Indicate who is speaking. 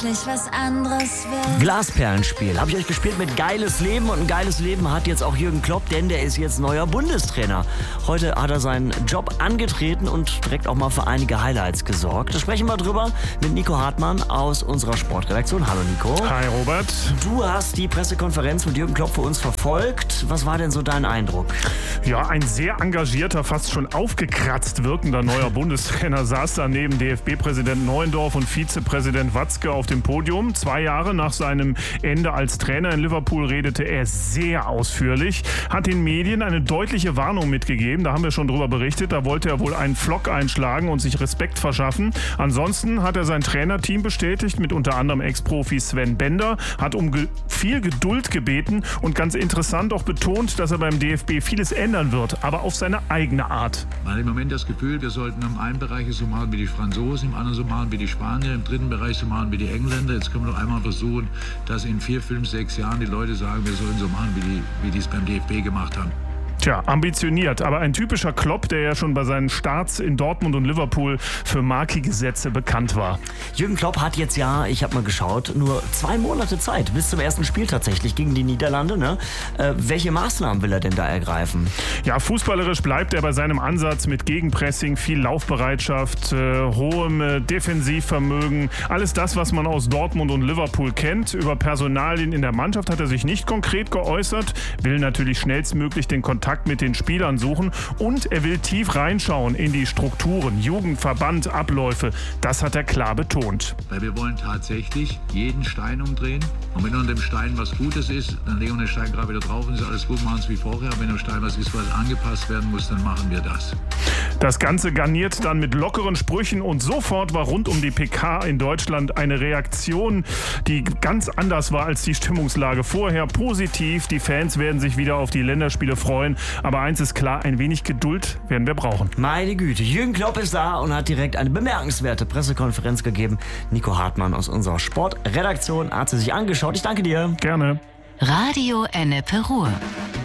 Speaker 1: wirklich was anderes will.
Speaker 2: Glasperlenspiel. Habe ich euch gespielt mit Geiles Leben. Und ein geiles Leben hat jetzt auch Jürgen Klopp, denn der ist jetzt neuer Bundestrainer. Heute hat er seinen Job angetreten und direkt auch mal für einige Highlights gesorgt. Da sprechen wir drüber mit Nico Hartmann aus unserer Sportredaktion. Hallo Nico.
Speaker 3: Hi Robert.
Speaker 2: Du hast die Pressekonferenz mit Jürgen Klopp für uns verfolgt. Was war denn so dein Eindruck?
Speaker 3: Ja, ein sehr engagierter, fast schon aufgekratzt wirkender neuer Bundestrainer saß da neben DFB-Präsident Neuendorf und Vizepräsident Watzke auf dem Podium. 2 Jahre nach seinem Ende als Trainer in Liverpool redete er sehr ausführlich, hat den Medien eine deutliche Warnung mitgegeben. Da haben wir schon drüber berichtet. Da wollte er wohl einen Pflock einschlagen und sich Respekt verschaffen. Ansonsten hat er sein Trainerteam bestätigt, mit unter anderem Ex-Profi Sven Bender, hat um viel Geduld gebeten und ganz interessant auch betont, dass er beim DFB vieles ändern wird, aber auf seine eigene Art.
Speaker 4: Man hat im Moment das Gefühl, wir sollten im einen Bereich so machen wie die Franzosen, im anderen so machen wie die Spanier, im dritten Bereich so machen wie die Engländer. Jetzt können wir doch einmal versuchen, dass in 4, 5, 6 Jahren die Leute sagen, wir sollen so machen, wie die es beim DFB gemacht haben.
Speaker 3: Tja, ambitioniert, aber ein typischer Klopp, der ja schon bei seinen Starts in Dortmund und Liverpool für markige Sätze bekannt war.
Speaker 2: Jürgen Klopp hat jetzt ja, ich habe mal geschaut, nur 2 Monate Zeit bis zum ersten Spiel tatsächlich gegen die Niederlande. Ne? Welche Maßnahmen will er denn da ergreifen?
Speaker 3: Ja, fußballerisch bleibt er bei seinem Ansatz mit Gegenpressing, viel Laufbereitschaft, hohem Defensivvermögen. Alles das, was man aus Dortmund und Liverpool kennt. Über Personalien in der Mannschaft hat er sich nicht konkret geäußert, will natürlich schnellstmöglich den Kontakt mit den Spielern suchen und er will tief reinschauen in die Strukturen, Jugend, Verband, Abläufe. Das hat er klar betont.
Speaker 4: Weil wir wollen tatsächlich jeden Stein umdrehen. Und wenn unter dem Stein was Gutes ist, dann legen wir den Stein gerade wieder drauf und ist alles gut, machen es wie vorher. Aber wenn am Stein was ist, was angepasst werden muss, dann machen wir das.
Speaker 3: Das Ganze garniert dann mit lockeren Sprüchen und sofort war rund um die PK in Deutschland eine Reaktion, die ganz anders war als die Stimmungslage vorher. Positiv, die Fans werden sich wieder auf die Länderspiele freuen. Aber eins ist klar, ein wenig Geduld werden wir brauchen.
Speaker 2: Meine Güte, Jürgen Klopp ist da und hat direkt eine bemerkenswerte Pressekonferenz gegeben. Nico Hartmann aus unserer Sportredaktion hat sie sich angeschaut. Ich danke dir.
Speaker 3: Gerne.
Speaker 1: Radio Ennepe Ruhr.